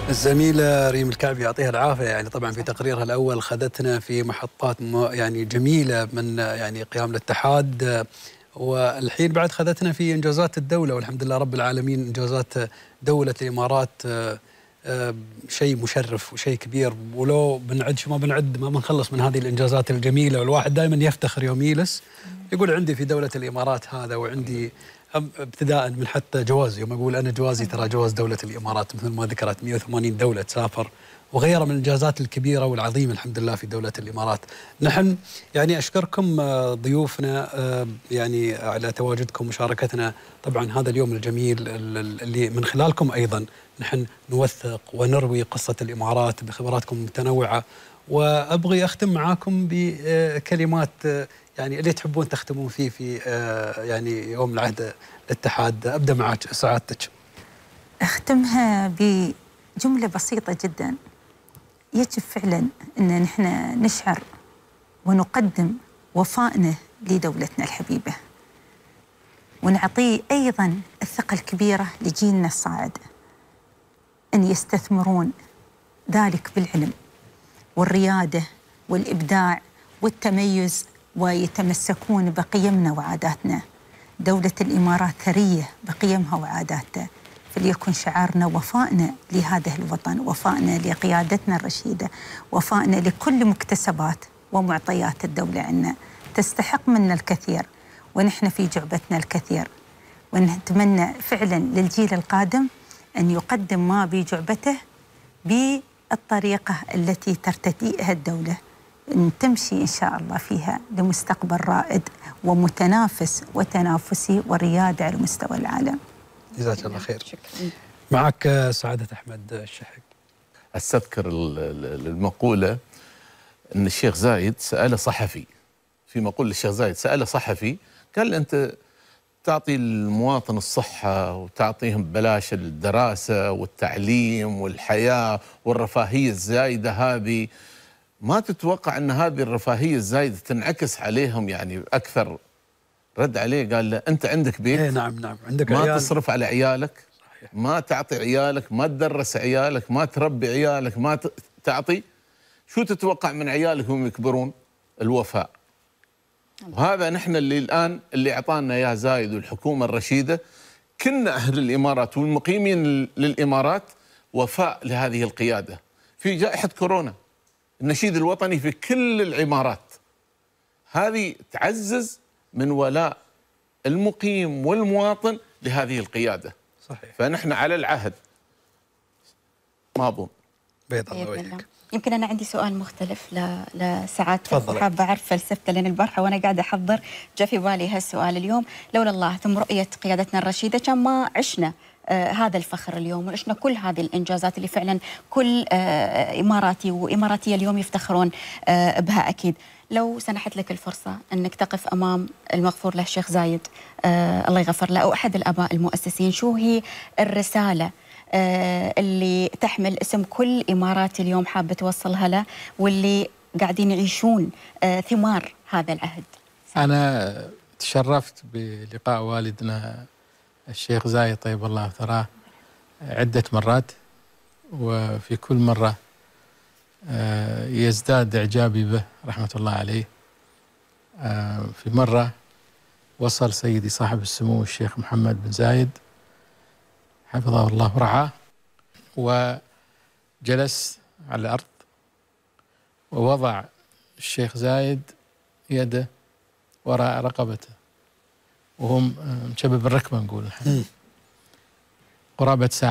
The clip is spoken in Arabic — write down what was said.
الزميلة ريم الكعبي يعطيها العافية، يعني طبعا في تقريرها الأول خذتنا في محطات يعني جميلة من يعني قيام الاتحاد، والحين بعد خذتنا في إنجازات الدولة، والحمد لله رب العالمين إنجازات دولة الإمارات شيء مشرف وشيء كبير، ولو بنعد ما بنعد ما بنخلص من هذه الإنجازات الجميلة. والواحد دائما يفتخر يوم يجلس يقول عندي في دولة الإمارات هذا، وعندي ابتداء من حتى جوازي، يوم اقول انا جوازي ترى جواز دوله الامارات، مثل ما ذكرت 180 دوله تسافر، وغيرها من الانجازات الكبيره والعظيمه الحمد لله في دوله الامارات. نحن يعني اشكركم ضيوفنا يعني على تواجدكم ومشاركتنا طبعا هذا اليوم الجميل اللي من خلالكم ايضا نحن نوثق ونروي قصه الامارات بخبراتكم المتنوعه. وابغي اختم معاكم بكلمات يعني اللي تحبون تختمون فيه في يعني يوم العهد الاتحاد. ابدا معك سعادتك. اختمها بجمله بسيطه جدا. يجب فعلا ان نحن نشعر ونقدم وفائنا لدولتنا الحبيبه، ونعطيه ايضا الثقه الكبيره لجيلنا الصاعد ان يستثمرون ذلك بالعلم والرياده والابداع والتميز، ويتمسكون بقيمنا وعاداتنا. دولة الإمارات ثرية بقيمها وعاداتها، فليكن شعارنا وفائنا لهذا الوطن، وفائنا لقيادتنا الرشيدة، وفائنا لكل مكتسبات ومعطيات الدولة عنا. تستحق منا الكثير ونحن في جعبتنا الكثير، ونتمنى فعلا للجيل القادم أن يقدم ما بجعبته بالطريقة التي ترتديها الدولة، أن تمشي إن شاء الله فيها لمستقبل رائد ومتنافس وتنافسي وريادة على مستوى العالم. جزاك الله خير. شكرا. معك سعادة أحمد الشحق. أستذكر المقولة أن الشيخ زايد سأله صحفي، في مقولة الشيخ زايد سأله صحفي قال أنت تعطي المواطن الصحة وتعطيهم ببلاش الدراسة والتعليم والحياة والرفاهية الزايدة هذه، ما تتوقع أن هذه الرفاهية الزايدة تنعكس عليهم يعني أكثر؟ رد عليه قال له أنت عندك بيت، نعم عندك ما عيال، تصرف على عيالك، صحيح. ما تعطي عيالك، ما تدرس عيالك، ما تربي عيالك، ما تعطي، شو تتوقع من عيالك هم يكبرون؟ الوفاء. وهذا نحن اللي الآن اللي أعطانا إياه زايد والحكومة الرشيدة، كنا أهل الإمارات والمقيمين للإمارات وفاء لهذه القيادة. في جائحة كورونا النشيد الوطني في كل العمارات، هذه تعزز من ولاء المقيم والمواطن لهذه القيادة. صحيح. فنحن على العهد ماضون. بيض الله وجهك. يمكن أنا عندي سؤال مختلف لسعادتك، تفضل. وحابة أعرف فلسفته، لأن البارحة وأنا قاعدة أحضر جاء في بالي هالسؤال اليوم. لولا الله ثم رؤية قيادتنا الرشيدة كان ما عشنا هذا الفخر اليوم، وعشنا كل هذه الإنجازات اللي فعلا كل إماراتي وإماراتية اليوم يفتخرون بها. أكيد لو سنحت لك الفرصة أنك تقف أمام المغفور له الشيخ زايد الله يغفر له، أو أحد الآباء المؤسسين، شو هي الرسالة اللي تحمل اسم كل إماراتي اليوم حابة توصلها له، واللي قاعدين يعيشون ثمار هذا العهد؟ أنا تشرفت بلقاء والدنا الشيخ زايد طيب الله ثراه عدة مرات، وفي كل مرة يزداد إعجابي به رحمة الله عليه. في مرة وصل سيدي صاحب السمو الشيخ محمد بن زايد حفظه الله ورعاه، وجلس على الأرض ووضع الشيخ زايد يده وراء رقبته، وهم مشبب الركبة نقول قرابة ساعة.